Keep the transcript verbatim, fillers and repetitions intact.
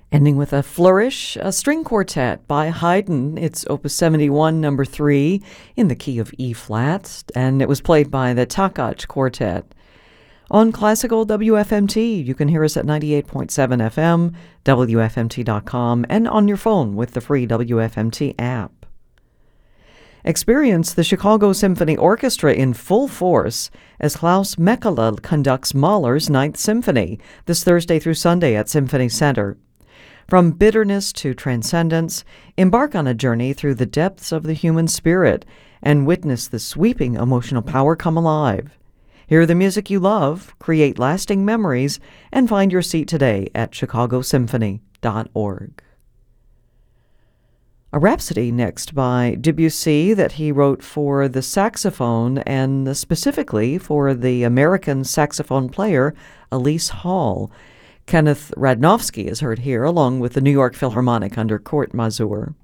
Ending with a flourish, a string quartet by Haydn. It's Opus seventy-one, number three, in the key of E-flat, and it was played by the Takács Quartet. On Classical W F M T, you can hear us at ninety-eight point seven F M, W F M T dot com, and on your phone with the free W F M T app. Experience the Chicago Symphony Orchestra in full force as Klaus Mekala conducts Mahler's Ninth Symphony this Thursday through Sunday at Symphony Center. From bitterness to transcendence, embark on a journey through the depths of the human spirit and witness the sweeping emotional power come alive. Hear the music you love, create lasting memories, and find your seat today at chicago symphony dot org. A Rhapsody next by Debussy that he wrote for the saxophone and specifically for the American saxophone player Elise Hall. Kenneth Radnofsky is heard here, along with the New York Philharmonic under Kurt Masur.